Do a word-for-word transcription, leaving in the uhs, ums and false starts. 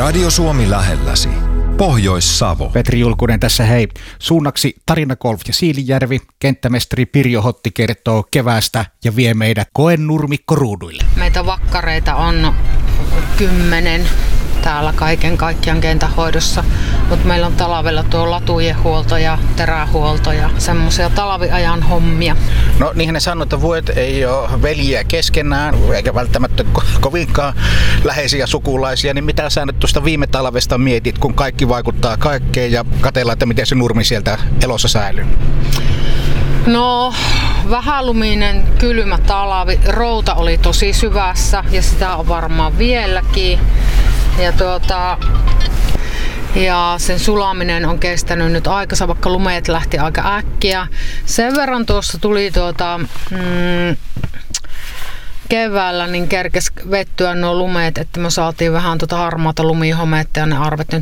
Radio Suomi lähelläsi. Pohjois-Savo. Petri Julkunen tässä hei. Suunnaksi Tarina Golf ja Siilinjärvi. Kenttämestari Pirjo Hotti kertoo keväästä ja vie meidät koenurmikkoruuduille. Meitä vakkareita on kymmenen täällä kaiken kaikkiaan kentähoidossa, mutta meillä on talvella tuo latujen huolto ja terähuolto ja semmoisia talviajan hommia. No niinhän ne sanoo, että vuodet ei ole veljiä keskenään, eikä välttämättä ko- kovinkaan läheisiä sukulaisia, niin mitä sä nyt tuosta viime talvesta mietit, kun kaikki vaikuttaa kaikkeen ja katsellaan, että miten se nurmi sieltä elossa säilyy? No, vähäluminen kylmä talvi, routa oli tosi syvässä ja sitä on varmaan vieläkin. Ja, tuota, ja sen sulaminen on kestänyt nyt aikansa, vaikka lumeet lähti aika äkkiä. Sen verran tuossa tuli tuota, mm, keväällä niin kerkes vettyä nuo lumeet, että me saatiin vähän tuota harmaata lumihometta ja ne arvet nyt